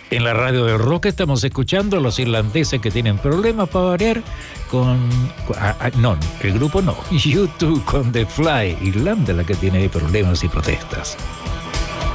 En la radio del rock estamos escuchando a los irlandeses que tienen problemas para variar no, el grupo no, U2 con The Fly, Irlanda la que tiene problemas y protestas.